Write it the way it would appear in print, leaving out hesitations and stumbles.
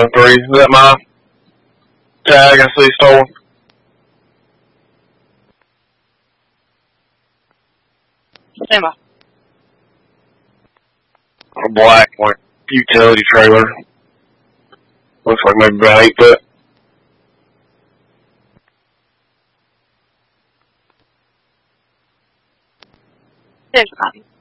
703. Is that my tag I see stolen? Stand by. A black, like, utility trailer. Looks like maybe about 8 foot. There's a copy.